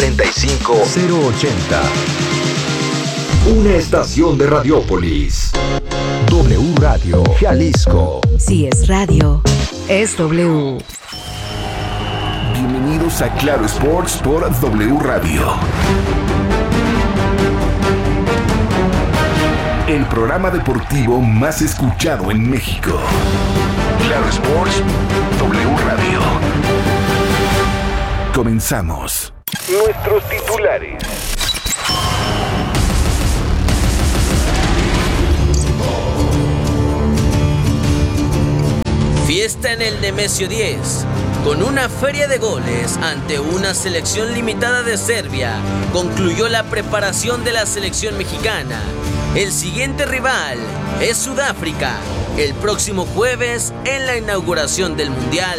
080. Una estación de Radiópolis. W Radio Jalisco. Si es radio, es W. Bienvenidos a Claro Sports por W Radio. El programa deportivo más escuchado en México. Claro Sports, W Radio. Comenzamos. Nuestros titulares. Fiesta en el Nemesio 10, con una feria de goles ante una selección limitada de Serbia, concluyó la preparación de la selección mexicana. El siguiente rival es Sudáfrica, el próximo jueves en la inauguración del Mundial.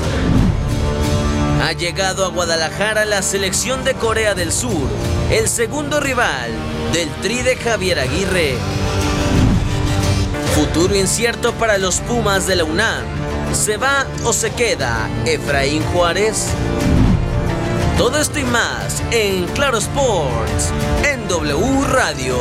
Ha llegado a Guadalajara la selección de Corea del Sur, el segundo rival del Tri de Javier Aguirre. Futuro incierto para los Pumas de la UNAM. ¿Se va o se queda Efraín Juárez? Todo esto y más en Claro Sports, en W Radio.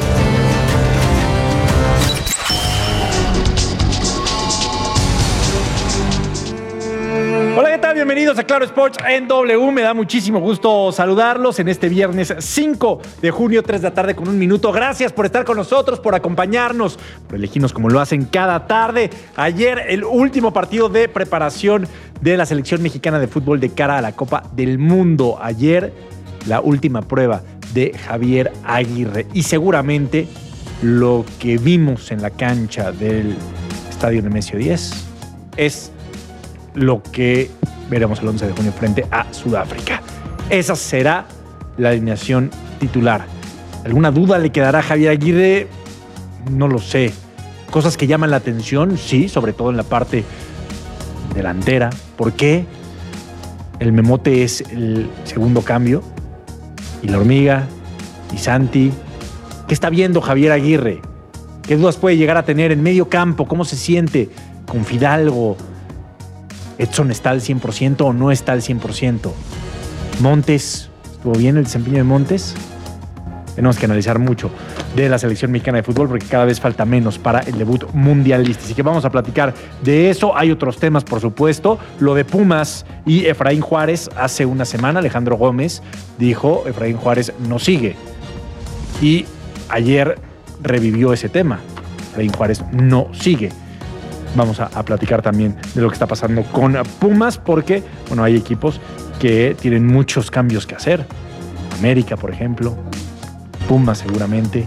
Hola, ¿qué tal? Bienvenidos a Claro Sports en W. Me da muchísimo gusto saludarlos en este viernes 5 de junio, 3 de la tarde con un minuto. Gracias por estar con nosotros, por acompañarnos, por elegirnos como lo hacen cada tarde. Ayer, el último partido de preparación de la selección mexicana de fútbol de cara a la Copa del Mundo. Ayer, la última prueba de Javier Aguirre. Y seguramente lo que vimos en la cancha del Estadio Nemesio 10 es lo que veremos el 11 de junio frente a Sudáfrica. Esa será la alineación titular. ¿Alguna duda le quedará a Javier Aguirre? No lo sé. Cosas que llaman la atención, sí, sobre todo en la parte delantera. ¿Por qué? El Memote es el segundo cambio. Y la Hormiga, y Santi. ¿Qué está viendo Javier Aguirre? ¿Qué dudas puede llegar a tener en medio campo? ¿Cómo se siente con Fidalgo? ¿Edson está al 100% o no está al 100%? Montes, ¿estuvo bien el desempeño de Montes? Tenemos que analizar mucho de la selección mexicana de fútbol porque cada vez falta menos para el debut mundialista. Así que vamos a platicar de eso. Hay otros temas, por supuesto. Lo de Pumas y Efraín Juárez. Hace una semana Alejandro Gómez dijo Efraín Juárez no sigue. Y ayer revivió ese tema. Efraín Juárez no sigue. Vamos a platicar también de lo que está pasando con Pumas porque, bueno, hay equipos que tienen muchos cambios que hacer. América, por ejemplo. Pumas, seguramente.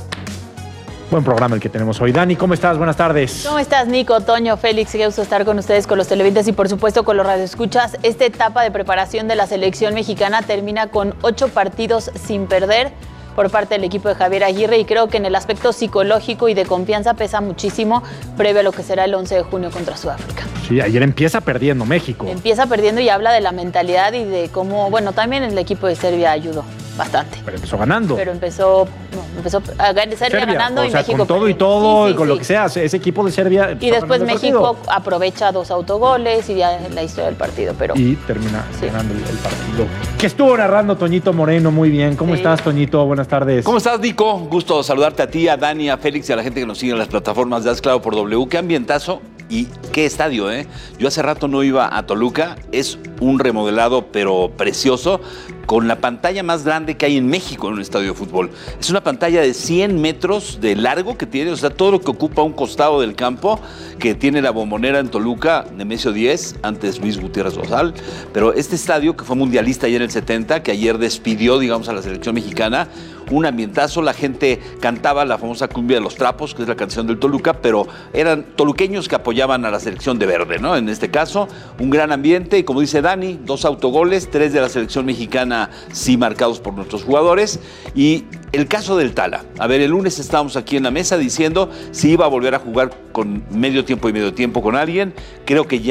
Buen programa el que tenemos hoy. Dani, ¿cómo estás? Buenas tardes. ¿Cómo estás, Nico, Toño, Félix? Qué gusto estar con ustedes, con los televidentes y, por supuesto, con los radioescuchas. Esta etapa de preparación de la selección mexicana termina con 8 partidos sin perder por parte del equipo de Javier Aguirre y creo que en el aspecto psicológico y de confianza pesa muchísimo previo a lo que será el 11 de junio contra Sudáfrica. Sí, ayer empieza perdiendo México. Empieza perdiendo y habla de la mentalidad y de cómo, bueno, también el equipo de Serbia ayudó bastante. Pero empezó ganando. Pero empezó a Serbia ganando, o y sea, México con todo y todo, y con lo que sea, ese equipo de Serbia. Y después México aprovecha 2 autogoles y ya la historia del partido. Y termina ganando el partido. Que estuvo narrando Toñito Moreno muy bien. ¿Cómo estás, Toñito? Buenas tardes. ¿Cómo estás, Nico? Gusto saludarte a ti, a Dani, a Félix y a la gente que nos sigue en las plataformas de Haz Claro por W. Qué ambientazo y qué estadio, ¿eh? Yo hace rato no iba a Toluca. Es un remodelado, pero precioso, con la pantalla más grande que hay en México en un estadio de fútbol. Es una pantalla de 100 metros de largo que tiene, o sea, todo lo que ocupa un costado del campo, que tiene la Bombonera en Toluca, Nemesio 10, antes Luis Gutiérrez Rosal. Pero este estadio, que fue mundialista ayer en el 70, que ayer despidió, digamos, a la selección mexicana, un ambientazo, la gente cantaba la famosa cumbia de los trapos, que es la canción del Toluca, pero eran toluqueños que apoyaban a la selección de verde, ¿no? En este caso, un gran ambiente y, como dice Dani, 2 autogoles, 3 de la selección mexicana sí marcados por nuestros jugadores. Y el caso del Tala. A ver, el lunes estábamos aquí en la mesa diciendo si iba a volver a jugar con medio tiempo y medio tiempo con alguien. Creo que ya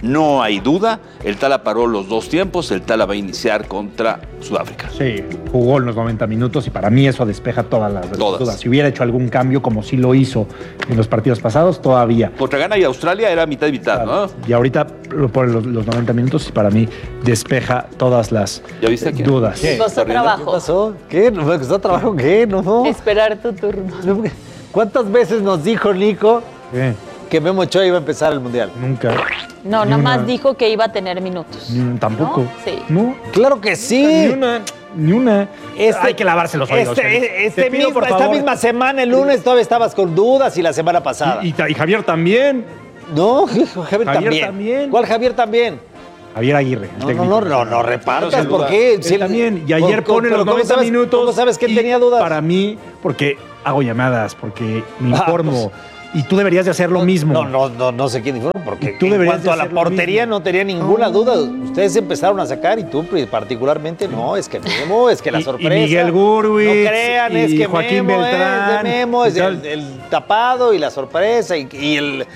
no hay duda, el Tala paró los 2 tiempos, el Tala va a iniciar contra Sudáfrica. Sí, jugó en los 90 minutos y para mí eso despeja todas las dudas. Si hubiera hecho algún cambio como sí lo hizo en los partidos pasados, todavía. Contra Ghana y Australia era mitad y mitad, ¿no? Y ahorita por los 90 minutos para mí despeja todas las ¿Ya viste aquí? dudas. ¿Qué? ¿Costó trabajo? ¿Qué pasó? ¿Qué? ¿No me costó trabajo? ¿Qué? No. Esperar tu turno. ¿Cuántas veces nos dijo Nico ¿Qué? que Memo Ochoa iba a empezar el Mundial? Nunca. No, Ni nada más una. dijo que iba a tener minutos. Tampoco. ¿No? Sí. No. ¡Claro que sí! Ni una. Este- Hay que lavarse los oídos. Félix. Te pido, por esta favor. misma semana, el lunes, todavía estabas con dudas y la semana pasada. Y Javier también. No, Javier también. también. ¿Cuál Javier también? Javier Aguirre. el técnico. No repartas, sin duda. ¿por qué? Él también. Y ayer ¿Cómo- pone los cómo 90 sabes- minutos. ¿Cómo sabes que él y tenía dudas? Para mí, porque hago llamadas, porque me Ah, informo. Y tú deberías de hacer lo mismo. No sé quién informa, porque Tú en deberías cuanto de a la hacer lo portería mismo. no tenía ninguna duda. Ustedes empezaron a sacar y tú particularmente no, es que Memo, es que la Y sorpresa. Miguel Gurwitz, No crean, es y que Joaquín Memo Beltrán, es de Memo, es y tal. el tapado y la sorpresa y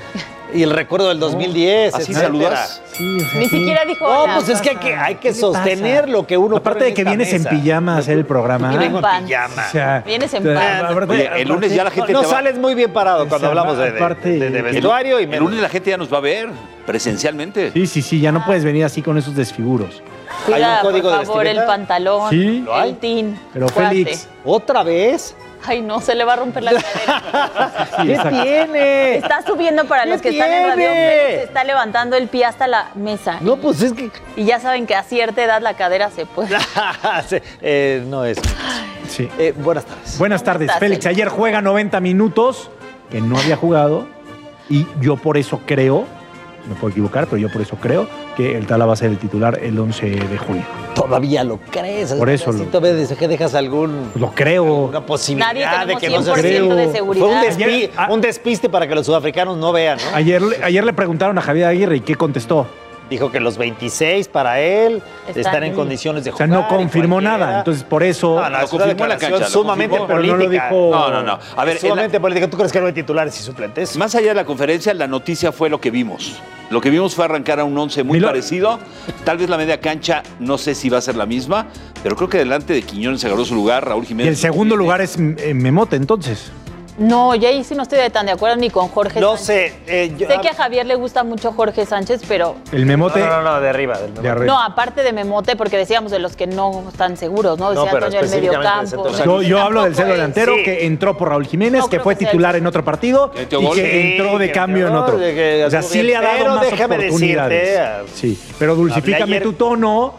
el recuerdo del 2010. ¿Así etcétera. saludas? Sí, o sea, Ni sí. siquiera dijo No, hola. pues es que hay que ¿Qué le sostener pasa? lo que uno Aparte pone de que en esta vienes en mesa. pijama a hacer el programa. Que vengo en Pan. pijama. O sea, Vienes en o sea, pan. aparte- Oye, el lunes ya la gente No te va... sales muy bien parado cuando hablamos de aparte- vestuario y El lunes la gente ya nos va a ver presencialmente. Sí, ya no puedes venir así con esos desfiguros. Cuida, ¿Hay un código de por favor, el vestimenta? pantalón, Sí. ¿Lo hay? el tin. Pero cuate. Félix, ¿Otra vez? Ay, no, se le va a romper la cadera. sí, ¿Qué exacto. tiene? Está subiendo para ¿Qué los que están en radio. tiene? Félix está levantando el pie hasta la mesa. No, pues es que... Y ya saben que a cierta edad la cadera se puede. Sí, no es. Sí. Buenas tardes. Buenas tardes, estás, Félix. Félix? Ayer juega 90 minutos, que no había jugado, y yo por eso creo, me puedo equivocar, pero yo por eso creo que el Tala va a ser el titular el 11 de junio. Todavía lo crees. Por eso Si lo- todavía dices que dejas algún... Pues lo creo. Una posibilidad Nadie de que tenemos no se 100% de creo. seguridad. Fue Ayer- un despiste para que los sudafricanos no vean, ¿no? Ayer le preguntaron a Javier Aguirre y ¿qué contestó? Dijo que los 26 para él están en Sí. condiciones de O jugar. sea, no y confirmó cualquiera. nada. Entonces, por eso... No, Lo es una confirmó en la declaración cancha, lo sumamente confirmó, pero no lo política. dijo- No. A ver, Sumamente política. ¿Tú crees que no hay titulares y suplentes? más allá de la conferencia, la noticia fue lo que vimos. Lo que vimos fue arrancar a un 11 muy Milo- parecido. Tal vez la media cancha, no sé si va a ser la misma, pero creo que delante de Quiñones agarró su lugar, Raúl Y Jiménez. el segundo lugar es Memote, entonces. No, yo ahí sí no estoy tan de acuerdo ni con Jorge No Sánchez. sé. Sé que a Javier le gusta mucho Jorge Sánchez, pero El Memote... No, de arriba. de arriba. no, aparte de Memote, porque decíamos de los que no están seguros, ¿no? No, Decía pero Antonio del específicamente del mediocampo. centro. Yo hablo del centro Tampoco es- delantero Sí. que entró por Raúl Jiménez, No que creo fue que sea titular el- en otro partido Que metió y gol. que Sí, entró de que cambio en metió, otro. de que O sea, estuvo sí bien, le ha dado pero más déjame oportunidades. decirte, Sí, pero dulcifícame hablé ayer- tu tono.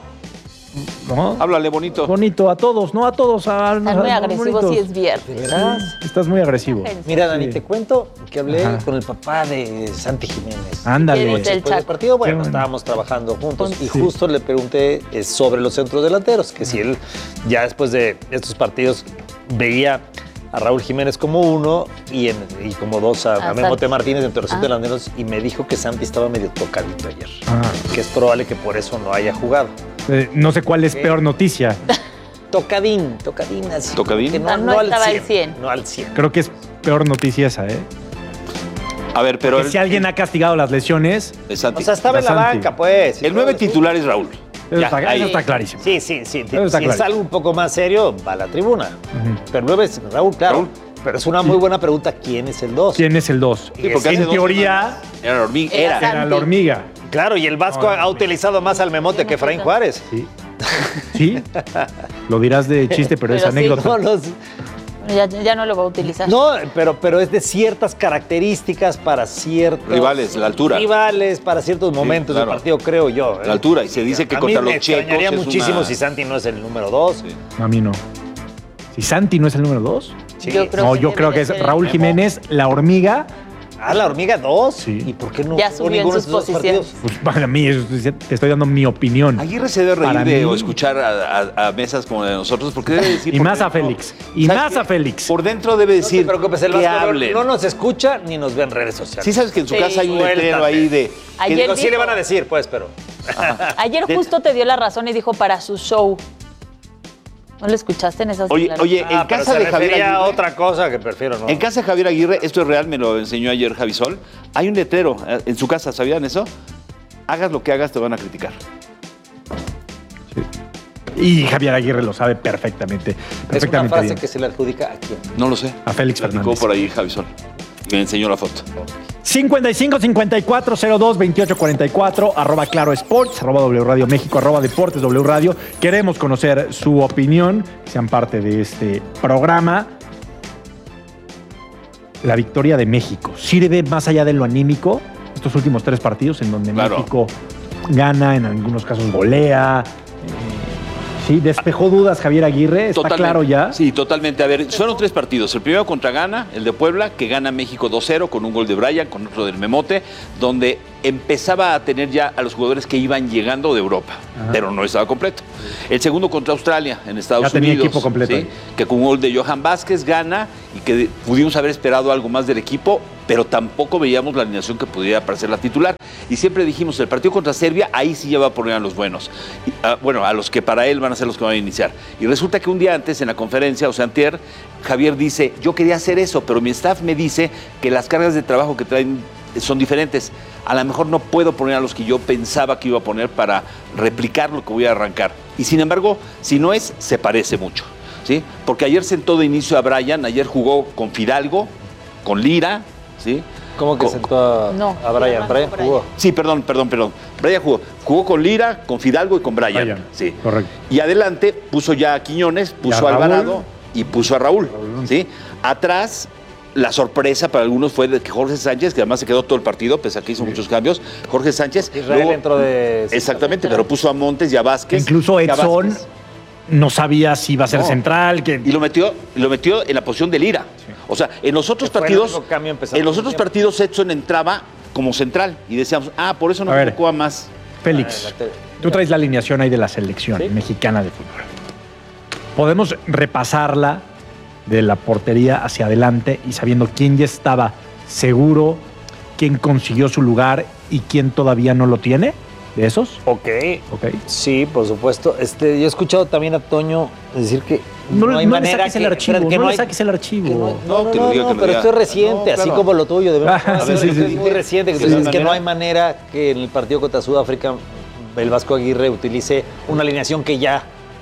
¿No? Háblale bonito. Bonito a todos, no a todos. Están muy agresivos si es viernes. ¿De veras? Estás muy agresivo. Mira, Dani, te cuento que hablé Ajá. con el papá de Santi Jiménez. Ándale. ¿Qué dice el Después del Chaco? partido, bueno, Qué bueno. estábamos trabajando juntos y Sí. justo le pregunté sobre los centros delanteros, que si él ya después de estos partidos veía a Raúl Jiménez como uno y como dos a Memote Santi. Martínez entre los centros Ah. delanteros y me dijo que Santi estaba medio tocadito ayer, Ah, que es probable que por eso no haya jugado. no sé cuál es peor noticia. Tocadín, así. ¿Tocadín? que No estaba al 100. No al 100. Creo que es peor noticia esa, ¿eh? A ver, pero Que si alguien ha castigado las lesiones, es Santi. O sea, estaba en la Santi. banca, pues. el 9 titular es Raúl. eso, Ya, está, ahí. eso está clarísimo. Sí. Eso está Si claro. es algo un poco más serio, va a la tribuna. Ujú. Pero 9 es Raúl, claro. Raúl. Pero es una muy buena pregunta, ¿quién es el 2? ¿Quién es el 2? Sí, porque hace En dos teoría, semanas era la hormiga. Era Era. era Santi. la hormiga. Claro, y el Vasco No, ha utilizado más al Memote que Efraín Juárez. Sí. Sí. Lo dirás de chiste, pero es Pero sí. anécdota. Ya no lo va a utilizar. No, pero es de ciertas características para ciertos... Rivales, la altura. Rivales para ciertos momentos claro. del partido, creo yo. La altura, y se dice que A contra mí me los checos extrañaría es muchísimo una- si Santi no es el número 2. Sí. A mí no. Si Santi no es el número 2. Sí. Yo creo No, que yo debe creo de que es ser el Raúl Memo. Jiménez, la hormiga. Ah, la hormiga 2. Sí. ¿Y por qué no Ya jugó subió en ninguno de sus estos dos posiciones. partidos? Pues para mí, te estoy dando mi opinión. Aguirre se debe reír Para de mí- o escuchar a mesas como la de nosotros, porque debe decir. Y por más a dentro- Félix. Y ¿Sabes más qué? a Félix. Por dentro debe No te decir. preocupes, el que Vasco hablen. no nos escucha ni nos ve en redes sociales. Sí, sabes que en su Sí. casa hay un Suéltate. letrero ahí de. Ayer Digo, sí dijo- le van a decir, pues, pero... Ayer justo te dio la razón y dijo para su show. ¿No lo escuchaste en esas Oye, declaraciones? en pero casa se de Javier refería a Aguirre. otra cosa que prefiero no. En casa de Javier Aguirre, esto es real, me lo enseñó ayer Javisol. Hay un letrero en su casa, ¿sabían eso? hagas lo que hagas, te van a criticar. Y Javier Aguirre lo sabe perfectamente. Es una Perfectamente frase bien. que se le adjudica a quién. No lo sé. A Félix Platicó Fernández. por ahí Javi Sol. Me enseñó la foto. 55 54 02 28 44 @Claro Sports, @W Radio México, @Deportes W Radio. Queremos conocer su opinión, que sean parte de este programa. La victoria de México sirve más allá de lo anímico. Estos últimos 3 partidos en donde Claro. México gana, en algunos casos golea. Sí, despejó dudas Javier Aguirre, ¿está claro ya? Sí, totalmente. A ver, fueron 3 partidos. El primero contra Ghana, el de Puebla, que gana México 2-0 con un gol de Brian, con otro del Memote, donde empezaba a tener ya a los jugadores que iban llegando de Europa, pero no estaba completo. El segundo contra Australia, en Estados Ya tenía Unidos. equipo completo ¿sí? ahí. Que con un gol de Johan Vázquez gana y que pudimos haber esperado algo más del equipo, pero tampoco veíamos la alineación que pudiera parecer la titular. Y siempre dijimos, el partido contra Serbia, ahí sí ya va a poner a los buenos. Y, bueno, a los que para él van a ser los que van a iniciar. Y resulta que un día antes, en la conferencia, o sea, antier, Javier dice, yo quería hacer eso, pero mi staff me dice que las cargas de trabajo que traen son diferentes. A lo mejor no puedo poner a los que yo pensaba que iba a poner para replicar lo que voy a arrancar. Y sin embargo, si no es, se parece mucho, ¿sí? Porque ayer sentó de inicio a Brian, ayer jugó con Fidalgo, con Lira, ¿sí? ¿Cómo que sentó a Brian? Brian jugó. Sí, perdón. Brian jugó con Lira, con Fidalgo y con Brian. Sí. Correcto. Y adelante puso ya a Quiñones, puso a Raúl. Alvarado y puso a Raúl. ¿Sí? Atrás, la sorpresa para algunos fue de que Jorge Sánchez, que además se quedó todo el partido, pese a que hizo muchos cambios. Jorge Sánchez. Israel entró de... Exactamente, pero puso a Montes y a Vázquez. Incluso y a Edson Vázquez. no sabía si iba a ser No. central. Y lo metió en la posición de Lira. O sea, en los otros Que fue el partidos, único cambio empezando en los el otros tiempo. partidos Edson entraba como central y decíamos, por eso no A ver. tocó a más. Félix, tú traes la alineación ahí de la selección Sí. mexicana de fútbol. Podemos repasarla de la portería hacia adelante y sabiendo quién ya estaba seguro, quién consiguió su lugar y quién todavía no lo tiene, de esos. Ok. Ok. Sí, por supuesto. Yo he escuchado también a Toño decir que No, hay no le manera saques el archivo, que no le hay- saques el archivo. No, que lo diga, que lo pero diga. esto es reciente, No, así claro. como lo tuyo. De verdad, Ah, sí, sí, es sí. muy reciente. Que Sí, tú dices de que no manera- hay manera que en el partido contra Sudáfrica el Vasco Aguirre utilice una alineación que ya...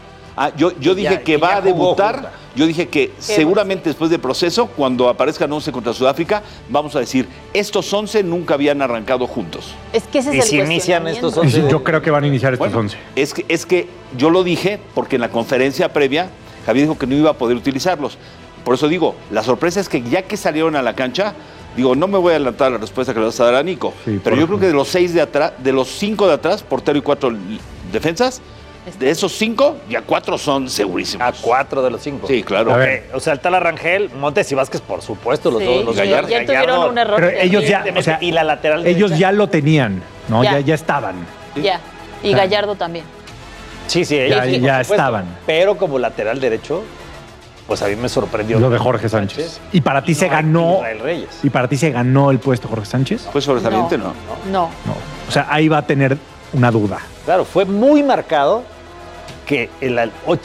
Yo dije Ya- que va ya a jugó debutar. junta. Yo dije que seguramente después del proceso, cuando aparezcan 11 contra Sudáfrica, vamos a decir, estos 11 nunca habían arrancado juntos. Es que ese es Y el si inician estos cuestionamiento. 11... Yo creo que van a iniciar estos Bueno, 11. es que yo lo dije porque en la conferencia previa Javier dijo que no iba a poder utilizarlos. Por eso digo, la sorpresa es que ya que salieron a la cancha, digo, no me voy a adelantar a la respuesta que le vas a dar a Nico, Sí, pero por yo creo que de los 6 de atrás, de los 5 de atrás, portero y 4 defensas, de esos 5, ya 4 son segurísimos. A 4 de los 5. Sí, claro. A Ok, ver. o sea, el tal Arrangel, Montes y Vázquez, por supuesto, los Sí, dos. Los sí, Gallardo. ayer tuvieron un error. Pero ellos ya, terrible. o sea, y la lateral ellos derecha. ya lo tenían, ¿no? Ya. Ya estaban. Ya. Y Gallardo también. Sí, sí, Ya- ellos, ya por supuesto. estaban. Pero como lateral derecho, pues a mí me sorprendió. Lo de Jorge Sánchez. Y para ti se No hay ganó. Israel Reyes. ¿Y para ti se ganó el puesto Jorge Sánchez? ¿Fue sobresaliente? No. No. No. O sea, ahí va a tener una duda. Claro, fue muy marcado que el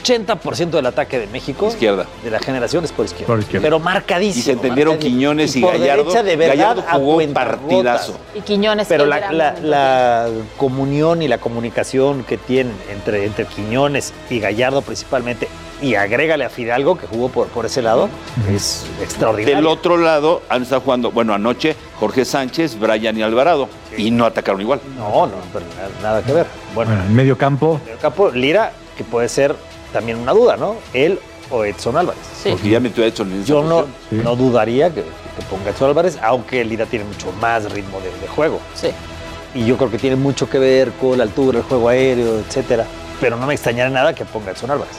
80% del ataque de México, Izquierda. de la generación, es por izquierda. Por izquierda. Pero marcadísimo. Y se entendieron marcadísimo. Quiñones y por Gallardo. derecha, de verdad, Gallardo jugó a cuentagotas. partidazo. Y Quiñones. Pero que la, era la- momento la comunión y la comunicación que tienen entre Quiñones y Gallardo principalmente, y agrégale a Fidalgo, que jugó por ese lado, es extraordinario. Del otro lado han estado jugando, bueno, anoche Jorge Sánchez, Brian y Alvarado, y no atacaron igual. No, pero nada que ver. Bueno, Bueno, en medio campo. en el campo, Lira, que puede ser también una duda, ¿no? Él o Edson Álvarez. Sí. Porque ya metió a Edson en esa Yo no, posición. Sí. no dudaría que ponga Edson Álvarez, aunque Lira tiene mucho más ritmo de juego. Sí. Y yo creo que tiene mucho que ver con la altura, el juego aéreo, etcétera. Pero no me extrañaría nada que ponga Edson Álvarez.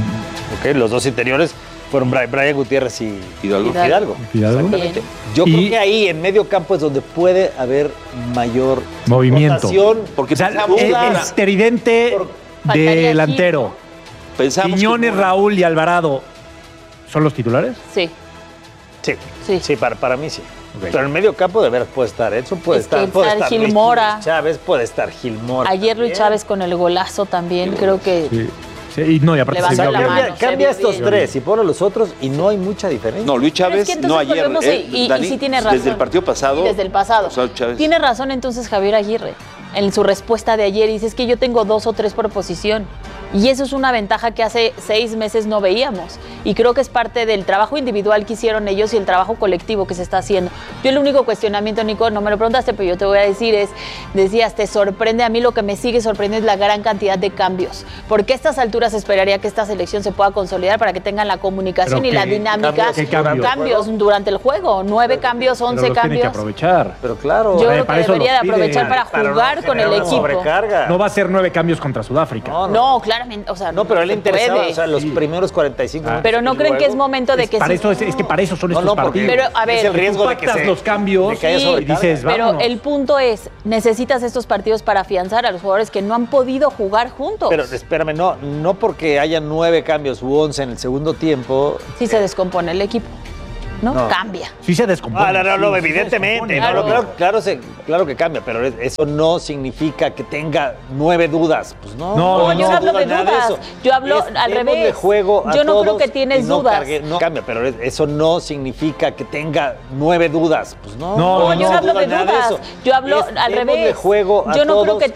Ok, los dos interiores fueron Brian Gutiérrez y Fidalgo. Fidalgo. Fidalgo. Exactamente. Bien. Yo Y- creo que ahí en medio campo es donde puede haber mayor Movimiento. rotación. Porque O sea, pensamos el, que el era- tridente Faltaría delantero. pensamos Quiñones, que- Raúl y Alvarado. ¿Son los titulares? Sí. Sí, Sí. sí, para mí sí. Ok. Pero en el medio campo de veras puede estar Edson, puede Es que estar, puede está estar Gil Luis Mora. Chávez, puede estar Gil Mora. Ayer Luis también. Chávez con el golazo también, creo que Sí. Sí, y no, y aparte Levanta se vio la bien. mano. Cambia, se cambia vio estos bien. tres y pone a los otros y no hay mucha diferencia. No, Luis Pero Chávez es que entonces no ayer. volvemos y Dani, sí tiene razón. Desde el partido pasado. Desde el pasado. o sea, Chávez. Tiene razón entonces Javier Aguirre. en su respuesta de ayer, dice, es que yo tengo 2 o 3 por posición. Y eso es una ventaja que hace 6 meses no veíamos. Y creo que es parte del trabajo individual que hicieron ellos y el trabajo colectivo que se está haciendo. Yo el único cuestionamiento, Nico, no me lo preguntaste, pero yo te voy a decir decías, te sorprende, a mí lo que me sigue sorprendiendo es la gran cantidad de cambios. Porque a estas alturas esperaría que esta selección se pueda consolidar para que tengan la comunicación y la dinámica. Cambios durante el juego, 9 cambios, 11 pero los cambios. Tiene que aprovechar. Pero claro. Yo creo para que eso debería de los aprovechar pide. para jugar con el equipo. Sobrecarga. No va a ser 9 cambios contra Sudáfrica. No, claramente, o sea, No, pero a él le se interesaba, puede. o sea, los primeros 45 minutos. Pero no del creen que es juego. momento de que Para eso es que para eso son estos porque partidos. Pero, a ver, es el riesgo Tú de que pactas se los cambios de que haya Sí, y sobrecarga. dices, pero vámonos. el punto es, necesitas estos partidos para afianzar a los jugadores que no han podido jugar juntos. Pero espérame, no porque haya 9 cambios u 11 en el segundo tiempo. Sí se descompone el equipo, ¿no? No. Cambia. Sí se descompone. No, sí, evidentemente. se Claro. descompone. Claro que cambia, pero eso no significa que tenga 9 dudas. Pues no. No, yo no hablo de nada dudas. eso. Yo hablo al démosle revés. juego a Yo no creo todos que tienes y no dudas. no cambia, pero eso no significa que tenga 9 dudas. Pues no. No, yo no hablo de nada dudas. eso. Yo hablo al démosle revés. juego a Yo no creo todos que